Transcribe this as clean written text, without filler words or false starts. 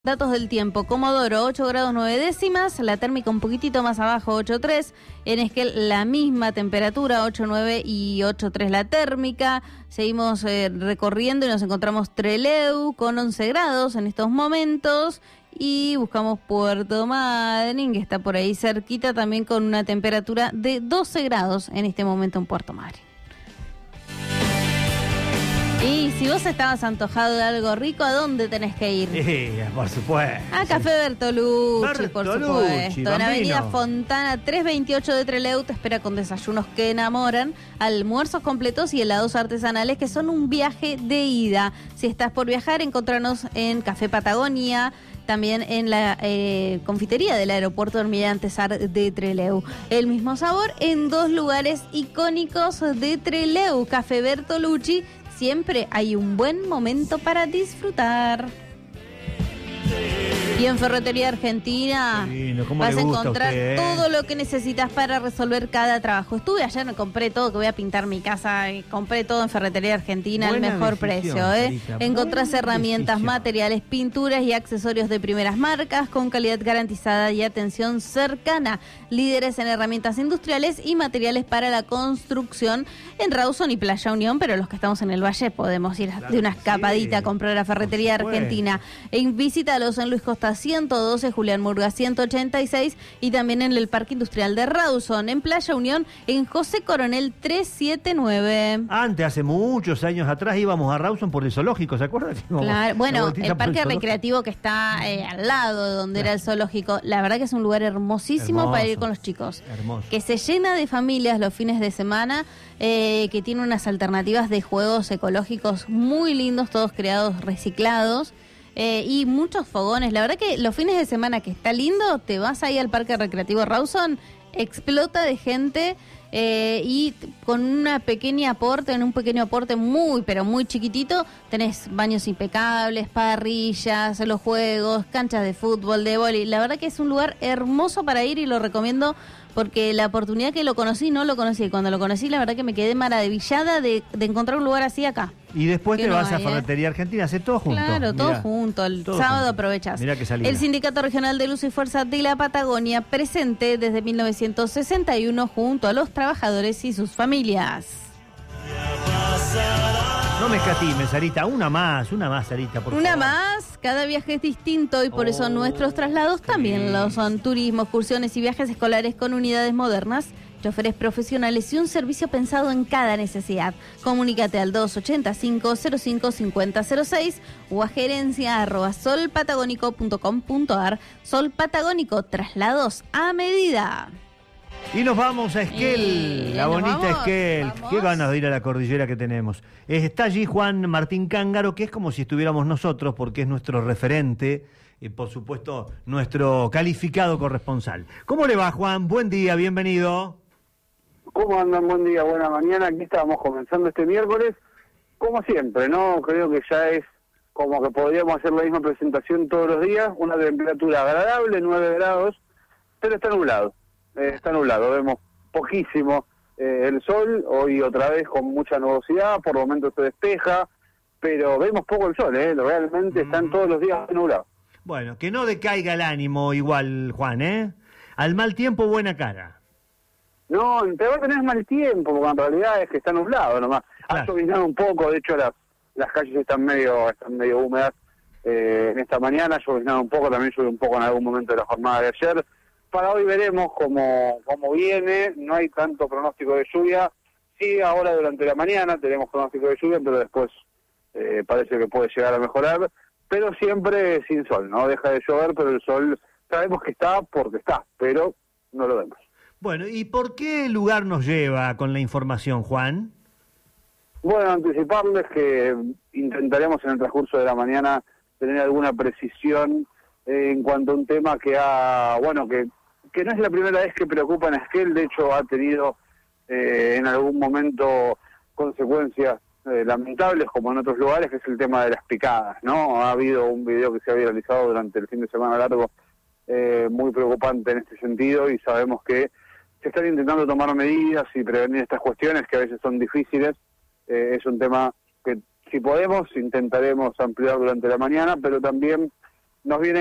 Datos del tiempo: Comodoro 8 grados 9 décimas, la térmica un poquitito más abajo 8,3, en Esquel la misma temperatura 8,9 y 8,3 la térmica. Seguimos recorriendo y nos encontramos Trelew con 11 grados en estos momentos y buscamos Puerto Madryn, que está por ahí cerquita, también con una temperatura de 12 grados en este momento en Puerto Madryn. Y si vos estabas antojado de algo rico, ¿a dónde tenés que ir? Por supuesto. A Café Bertolucci, por supuesto. En Avenida Fontana 328 de Trelew te espera con desayunos que enamoran, almuerzos completos y helados artesanales que son un viaje de ida. Si estás por viajar, encontranos en Café Patagonia, también en la confitería del aeropuerto Almirante Sar de Trelew. El mismo sabor en dos lugares icónicos de Trelew. Café Bertolucci. Siempre hay un buen momento para disfrutar. Y en Ferretería Argentina vas a encontrar todo lo que necesitas para resolver cada trabajo. Estuve ayer, me compré todo, que voy a pintar mi casa, y compré todo en Ferretería Argentina al mejor precio. Encontrás herramientas, materiales, pinturas y accesorios de primeras marcas con calidad garantizada y atención cercana. Líderes en herramientas industriales y materiales para la construcción en Rawson y Playa Unión, pero los que estamos en el Valle podemos ir de una escapadita a comprar a Ferretería Argentina. Visítalos en Luis Costa 112, Julián Murga 186 y también en el Parque Industrial de Rawson, en Playa Unión, en José Coronel 379. Antes, hace muchos años atrás, íbamos a Rawson por el zoológico, ¿se acuerdan? Claro, bueno, el parque recreativo que está al lado de donde era el zoológico, la verdad que es un lugar hermosísimo para ir con los chicos. Hermoso. Que se llena de familias los fines de semana, que tiene unas alternativas de juegos ecológicos muy lindos, todos creados reciclados. Y muchos fogones. La verdad que los fines de semana que está lindo, te vas ahí al Parque Recreativo Rawson, explota de gente, y con una pequeña aporte, en un pequeño aporte muy, pero muy chiquitito, tenés baños impecables, parrillas, los juegos, canchas de fútbol, de vóley. La verdad que es un lugar hermoso para ir y lo recomiendo porque la oportunidad que lo conocí, no lo conocí. Y cuando lo conocí, la verdad que me quedé maravillada de encontrar un lugar así acá. Y después te vas a Ferretería Argentina, hace todo junto. Claro, todo junto. El sábado aprovechás. Mirá que salida. El Sindicato Regional de Luz y Fuerza de la Patagonia, presente desde 1961 junto a los trabajadores y sus familias. No me escatimes, Sarita. Una más, Sarita, por favor. Una más. Cada viaje es distinto y por eso nuestros traslados también lo son. Turismo, excursiones y viajes escolares con unidades modernas, choferes profesionales y un servicio pensado en cada necesidad. Comunícate al 285-05-5006 o a gerencia@solpatagónico.com.ar. Sol Patagónico, traslados a medida. Y nos vamos a Esquel, la bonita Esquel. Qué ganas de ir a la cordillera que tenemos. Está allí Juan Martín Cángaro, que es como si estuviéramos nosotros, porque es nuestro referente y por supuesto nuestro calificado corresponsal. ¿Cómo le va, Juan? Buen día, bienvenido. ¿Cómo andan? Buen día, buena mañana. Aquí estamos comenzando este miércoles, como siempre, ¿no? Creo que ya es como que podríamos hacer la misma presentación todos los días. Una temperatura agradable, 9 grados, pero está nublado. Vemos poquísimo el sol, hoy otra vez con mucha nubosidad, por momentos se despeja, pero vemos poco el sol, realmente están todos los días nublados. Bueno, que no decaiga el ánimo igual, Juan, al mal tiempo buena cara. No, te va a tener mal tiempo, porque en realidad es que está nublado nomás. Claro. Ha lloviznado un poco, de hecho las calles están medio húmedas. En esta mañana ha lloviznado un poco, también llovió un poco en algún momento de la jornada de ayer. Para hoy veremos cómo viene, no hay tanto pronóstico de lluvia. Sí, ahora durante la mañana tenemos pronóstico de lluvia, pero después parece que puede llegar a mejorar, pero siempre sin sol, no deja de llover, pero el sol sabemos que está porque está, pero no lo vemos. Bueno, ¿y por qué lugar nos lleva con la información, Juan? Bueno, anticiparles que intentaremos en el transcurso de la mañana tener alguna precisión en cuanto a un tema que que no es la primera vez que preocupa en Esquel. De hecho ha tenido en algún momento consecuencias lamentables como en otros lugares, que es el tema de las picadas, ¿no? Ha habido un video que se ha viralizado durante el fin de semana largo muy preocupante en este sentido, y sabemos que se están intentando tomar medidas y prevenir estas cuestiones que a veces son difíciles. Es un tema que, si podemos, intentaremos ampliar durante la mañana, pero también nos viene